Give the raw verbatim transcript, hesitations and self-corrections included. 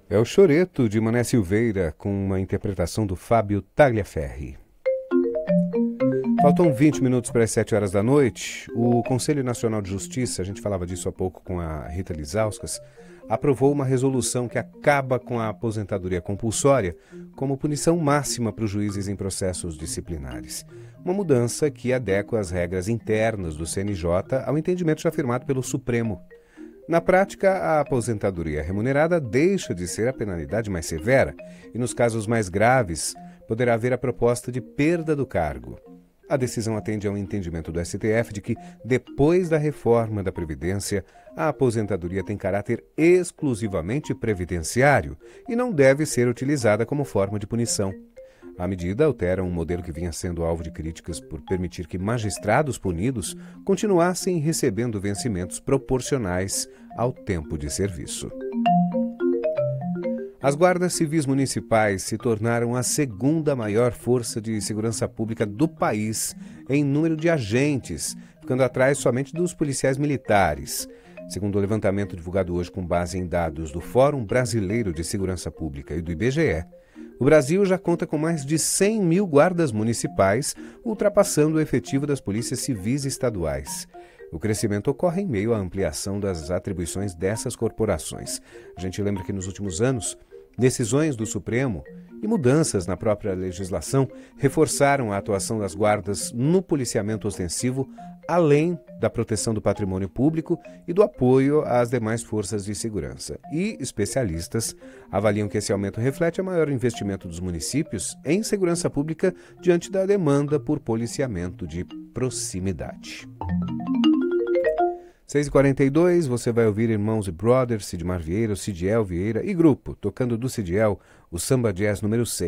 É o Choreto, de Mané Silveira, com uma interpretação do Fábio Tagliaferri. Faltam vinte minutos para as sete horas da noite. O Conselho Nacional de Justiça, a gente falava disso há pouco com a Rita Lizauskas, aprovou uma resolução que acaba com a aposentadoria compulsória como punição máxima para os juízes em processos disciplinares. Uma mudança que adequa as regras internas do C N J ao entendimento já firmado pelo Supremo. Na prática, a aposentadoria remunerada deixa de ser a penalidade mais severa e, nos casos mais graves, poderá haver a proposta de perda do cargo. A decisão atende ao entendimento do S T F de que, depois da reforma da Previdência, a aposentadoria tem caráter exclusivamente previdenciário e não deve ser utilizada como forma de punição. A medida altera um modelo que vinha sendo alvo de críticas por permitir que magistrados punidos continuassem recebendo vencimentos proporcionais ao tempo de serviço. As guardas civis municipais se tornaram a segunda maior força de segurança pública do país em número de agentes, ficando atrás somente dos policiais militares. Segundo o levantamento divulgado hoje com base em dados do Fórum Brasileiro de Segurança Pública e do I B G E, o Brasil já conta com mais de cem mil guardas municipais, ultrapassando o efetivo das polícias civis estaduais. O crescimento ocorre em meio à ampliação das atribuições dessas corporações. A gente lembra que nos últimos anos, decisões do Supremo e mudanças na própria legislação reforçaram a atuação das guardas no policiamento ostensivo, além da proteção do patrimônio público e do apoio às demais forças de segurança. E especialistas avaliam que esse aumento reflete o maior investimento dos municípios em segurança pública diante da demanda por policiamento de proximidade. seis e quarenta e dois, você vai ouvir Irmãos e Brothers, Sidmar Vieira, o Cidiel Vieira e grupo, tocando do Cidiel, o Samba Jazz número seis.